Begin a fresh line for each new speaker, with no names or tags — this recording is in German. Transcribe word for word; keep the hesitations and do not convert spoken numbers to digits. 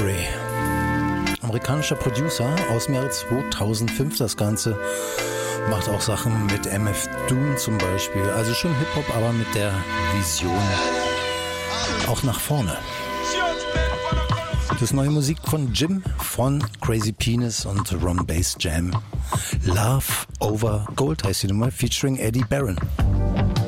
Factory. Amerikanischer Producer aus dem Jahre zweitausendfünf das Ganze. Macht auch Sachen mit M F Doom zum Beispiel. Also schon Hip-Hop, aber mit der Vision auch nach vorne. Das ist neue Musik von Jim von Crazy Penis und Ron Bass Jam. Love Over Gold heißt die Nummer, featuring Eddie Barron.